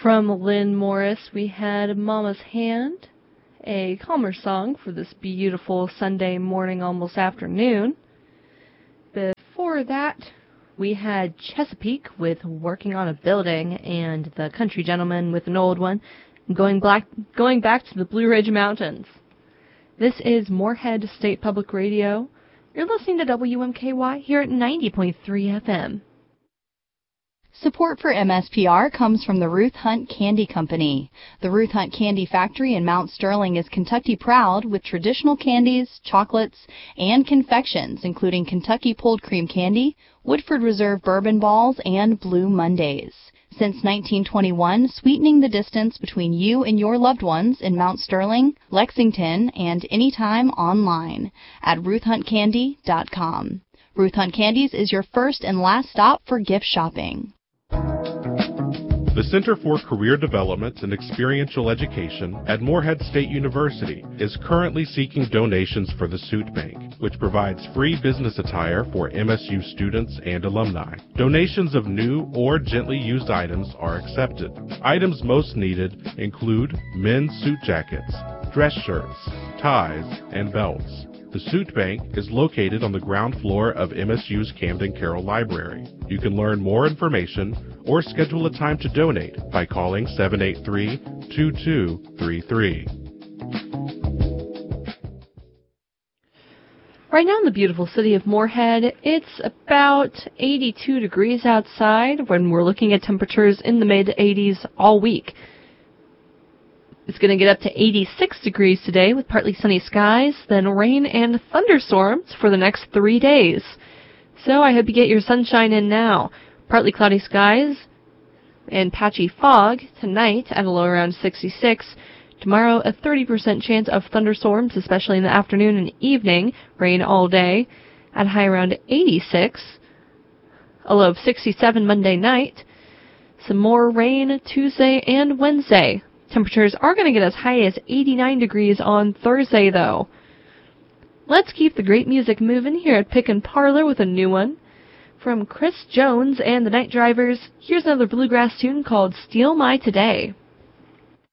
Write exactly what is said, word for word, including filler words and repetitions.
From Lynn Morris, we had Mama's Hand, a calmer song for this beautiful Sunday morning, almost afternoon. Before that, we had Chesapeake with Working on a Building, and the Country Gentleman with an old one, going, black, going back to the Blue Ridge Mountains. This is Moorhead State Public Radio. You're listening to W M K Y here at ninety point three F M. Support for M S P R comes from the Ruth Hunt Candy Company. The Ruth Hunt Candy Factory in Mount Sterling is Kentucky proud with traditional candies, chocolates, and confections, including Kentucky Pulled Cream Candy, Woodford Reserve Bourbon Balls, and Blue Mondays. Since nineteen twenty-one, sweetening the distance between you and your loved ones in Mount Sterling, Lexington, and anytime online at ruth hunt candy dot com. Ruth Hunt Candies is your first and last stop for gift shopping. The Center for Career Development and Experiential Education at Moorhead State University is currently seeking donations for the Suit Bank, which provides free business attire for M S U students and alumni. Donations of new or gently used items are accepted. Items most needed include men's suit jackets, dress shirts, ties, and belts. The Suit Bank is located on the ground floor of M S U's Camden Carroll Library. You can learn more information or schedule a time to donate by calling seven eight three, two two three three. Right now in the beautiful city of Moorhead, it's about eighty-two degrees outside when we're looking at temperatures in the mid eighties all week. It's going to get up to eighty-six degrees today with partly sunny skies, then rain and thunderstorms for the next three days. So I hope you get your sunshine in now. Partly cloudy skies and patchy fog tonight at a low around sixty-six. Tomorrow, a thirty percent chance of thunderstorms, especially in the afternoon and evening. Rain all day at a high around eighty-six. A low of sixty-seven Monday night. Some more rain Tuesday and Wednesday. Temperatures are going to get as high as eighty-nine degrees on Thursday, though. Let's keep the great music moving here at Pick and Parlor with a new one. From Chris Jones and the Night Drivers, here's another bluegrass tune called Steal My Today.